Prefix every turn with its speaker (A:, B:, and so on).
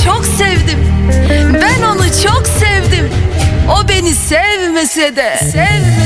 A: çok sevdim. Ben onu çok sevdim. O beni sevmese de